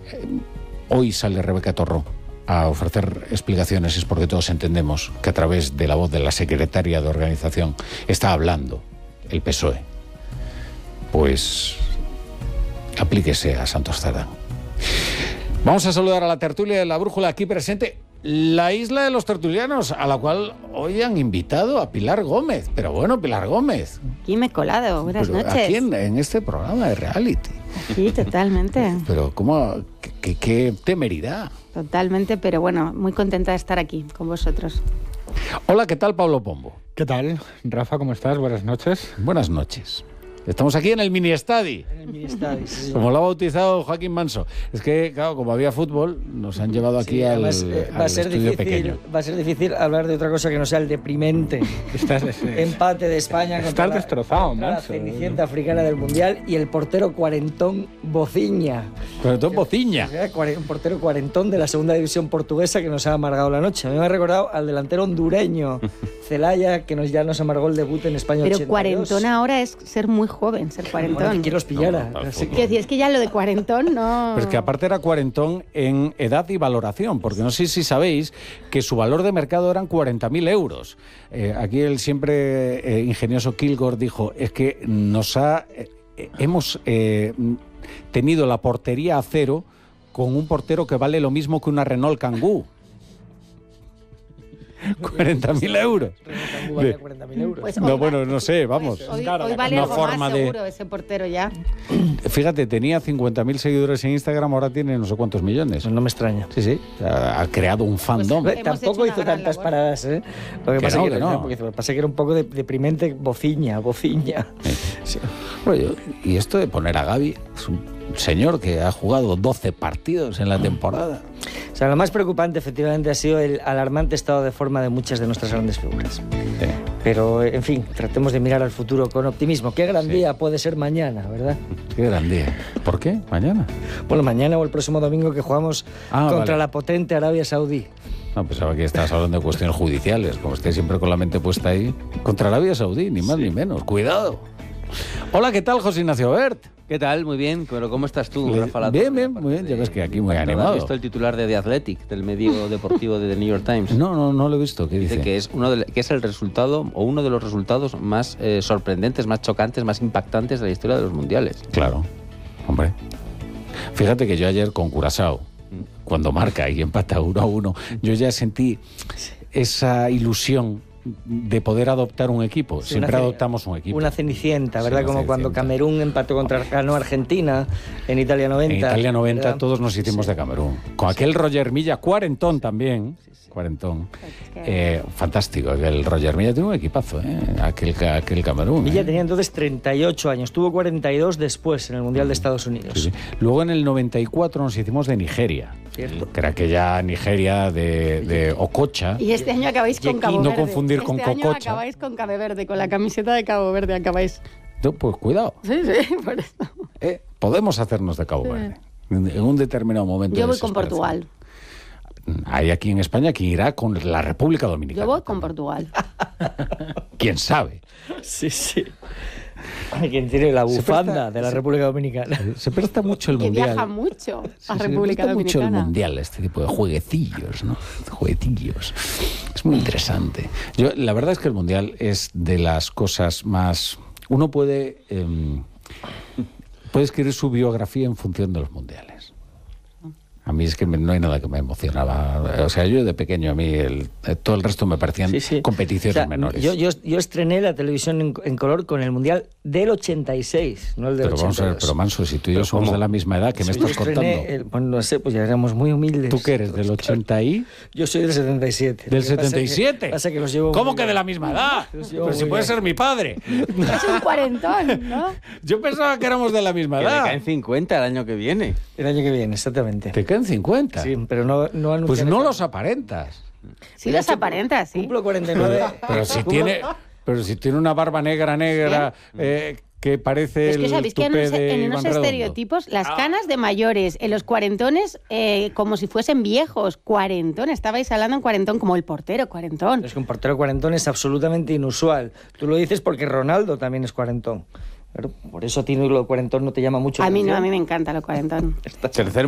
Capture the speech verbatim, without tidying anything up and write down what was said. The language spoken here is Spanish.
hoy sale Rebeca Torró a ofrecer explicaciones, es porque todos entendemos que a través de la voz de la secretaria de organización está hablando el P S O E. Pues aplíquese a Santos Cerdán. Vamos a saludar a la tertulia de la Brújula aquí presente, la isla de los tertulianos, a la cual hoy han invitado a Pilar Gómez. Pero bueno, Pilar Gómez. Aquí me he colado, buenas Pero noches. aquí en, en este programa de reality. Sí, totalmente. Pero cómo, qué, qué, qué temeridad. Totalmente, pero bueno, muy contenta de estar aquí con vosotros. Hola, ¿qué tal, Pablo Pombo? ¿Qué tal? Rafa, ¿cómo estás? Buenas noches. Buenas noches. Estamos aquí en el mini estadi. En el mini estadi, sí. Como lo ha bautizado Joaquín Manso. Es que, claro, como había fútbol, nos han llevado aquí Sí, al, además, eh, va al a ser estudio difícil, pequeño. Va a ser difícil hablar de otra cosa que no sea el deprimente Estás, empate de España contra, estás la, destrozado, contra la Manso. cenicienta africana del Mundial y el portero cuarentón Bociña. Pero todo Bociña. O sea, cuare- un portero cuarentón de la segunda división portuguesa que nos ha amargado la noche. A mí me ha recordado al delantero hondureño, Celaya, que nos, ya nos amargó el debut en España Pero ochenta y dos. cuarentón ahora es ser muy joven, ser cuarentón. Bueno, que quién los pillara. No, no, Así Quiero decir, es que ya lo de cuarentón no... Pero es que aparte era cuarentón en edad y valoración, porque no sé si sabéis que su valor de mercado eran cuarenta mil euros. Eh, aquí el siempre eh, ingenioso Kilgore dijo, es que nos ha... eh, hemos eh, tenido la portería a cero con un portero que vale lo mismo que una Renault Kangoo. cuarenta mil euros. Vale cuarenta mil euros. Pues No, hoy bueno, va- no sé, vamos. Pues hoy, Claro, hoy vale una algo forma más, de- seguro, ese portero ya. Fíjate, tenía cincuenta mil seguidores en Instagram, ahora tiene no sé cuántos millones. Pues no me extraña. Sí, sí, ha, ha creado un fandom. Pues, Hemos Tampoco hecho una hizo gran tantas labor. paradas, ¿eh? Lo que, Que pasa no, que, que no, no. porque lo que pasa que era un poco de- deprimente, bociña, bociña. Sí. Oye, y esto de poner a Gavi, es un señor que ha jugado doce partidos en la temporada. O sea, lo más preocupante efectivamente ha sido el alarmante estado de forma de muchas de nuestras grandes figuras. Pero, en fin, tratemos de mirar al futuro con optimismo. Qué gran Sí. día puede ser mañana, ¿verdad? Qué gran día. ¿Por qué? ¿Mañana? Bueno, mañana o el próximo domingo que jugamos Ah, contra vale. la potente Arabia Saudí. No, pensaba que estabas hablando de cuestiones judiciales, como esté siempre con la mente puesta ahí. Contra Arabia Saudí, ni más ni menos. Cuidado. Hola, ¿qué tal, José Ignacio Bert? ¿Qué tal? Muy bien. Pero ¿cómo estás tú, Le- Rafa La bien, Torre? bien, Aparte muy bien. Ya de- ves que aquí muy ¿No animado. ¿Has visto el titular de The Athletic, del medio deportivo de The New York Times? No, no, no lo he visto. ¿Qué dice? Dice que es, uno de, que es el resultado, o uno de los resultados más eh, sorprendentes, más chocantes, más impactantes de la historia de los mundiales. Claro, hombre. Fíjate que yo ayer con Curazao, cuando marca y empata uno a uno, yo ya sentí esa ilusión de poder adoptar un equipo. Sí, Siempre una ce- adoptamos un equipo. Una cenicienta, Sí, ¿verdad? una Como cuando cenicienta. Camerún empató contra ganó Argentina en Italia noventa. En Italia noventa ¿verdad? todos nos hicimos Sí. de Camerún. Con aquel Roger Milla, cuarentón también. Cuarentón. Eh, fantástico. El Roger Milla tiene un equipazo, ¿eh? Aquel, aquel Camerún. Villa ¿eh? tenía entonces treinta y ocho años, tuvo cuarenta y dos después en el Mundial de Estados Unidos. Sí, sí. Luego en el noventa y cuatro nos hicimos de Nigeria, ¿Cierto? que era aquella Nigeria de, de Okocha. Y este año acabáis con Yequín. Cabo No Verde. confundir con este año Cococha. acabáis con Cabo Verde, con la camiseta de Cabo Verde acabáis. No, pues cuidado, Sí, sí, por eso. ¿eh? Podemos hacernos de Cabo Sí. Verde en en un determinado momento. Yo de voy con desesperación. Portugal. Hay aquí en España quien irá con la República Dominicana. Yo voy con Portugal. ¿Quién sabe? Sí, sí. Hay quien tiene la Se bufanda presta- de la se- República Dominicana. Se presta mucho el Que mundial. viaja mucho Sí, a se República presta mucho el Dominicana. mundial, este tipo de jueguecillos, ¿no? Jueguecillos. Es muy interesante. Yo, la verdad es que el mundial es de las cosas más. Uno puede em, puede escribir su biografía en función de los mundiales. A mí es que me- no hay nada que me emocionaba. O sea, yo de pequeño a mí el- eh, todo el resto me parecían Sí, sí. competiciones O sea, menores. Yo, yo, yo estrené la televisión en, en color con el Mundial del ochenta y seis, no el del pero vamos a ochenta y ver, dos. pero Manso, si tú y yo ¿Pero somos cómo? de la misma edad, ¿qué me Sí, estás yo estrené contando? el- bueno, no sé, pues ya éramos muy humildes. ¿Tú qué eres? ¿Del ochenta y? Yo soy del setenta y siete. ¿Del Lo que pasa setenta y siete? que- Pasa que los llevo ¿Cómo muy que de bien. la misma edad? Los llevo Pero si muy puede bien. ser mi padre. Es un cuarentón, ¿no? Yo pensaba que éramos de la misma Que le edad. caen cincuenta el año que viene. El año que viene, exactamente. Te caen cincuenta. Sí, pero no, no anuncian Pues no el- los aparentas. Sí los aparenta, sí. Cumplo cuarenta y nueve. Pero si Cumplo- tiene, pero si tiene una barba negra, negra, eh, que parece Es que el sabéis que en tupé unos, de en Iván unos Redondo. estereotipos, las canas de mayores, en los cuarentones, eh, como si fuesen viejos. Cuarentón, estabais hablando en cuarentón, como el portero, cuarentón. Es que un portero cuarentón es absolutamente inusual. Tú lo dices porque Ronaldo también es cuarentón. Claro, por eso a ti lo cuarentón no te llama mucho la A mí no, atención. a mí me encanta lo cuarentón. Tercer